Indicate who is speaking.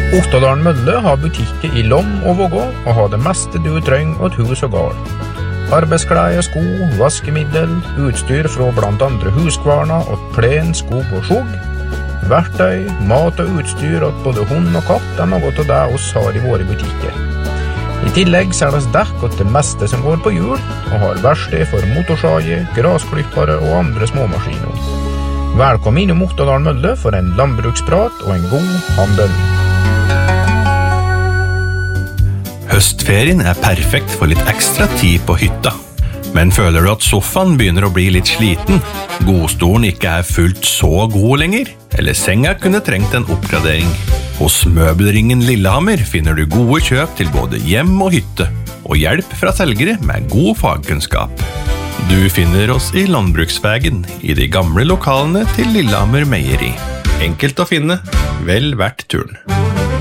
Speaker 1: Ottadalen Mølle har butikker I Lom og Vågå og har det meste du trenger åt hus og gard. Arbeidsklær, sko, vaskemiddel, utstyr fra blant andre huskvarna åt plen, skog og skjog. Verktøy, mat og utstyr åt både hund og katt er noe av det oss har I våre butikker. I tillegg selges dekk åt det meste som går på hjul, og har verksted for motorsager, grasklippere og andre småmaskiner. Velkommen innom Ottadalen Mølle for en landbruksprat og en god handel.
Speaker 2: Høstferien er perfekt for litt ekstra tid på hytta. Men føler du at sofaen begynner å bli litt sliten, godstolen ikke er fullt så god lenger, eller senga kunne trengt en oppgradering? Hos Møbelringen Lillehammer finner du gode kjøp til både hjem og hytte, og hjelp fra selgere med god fagkunnskap. Du finner oss I Landbruksvägen, I de gamle lokalene til Lillehammer Meieri. Enkelt å finne, vel verdt turen.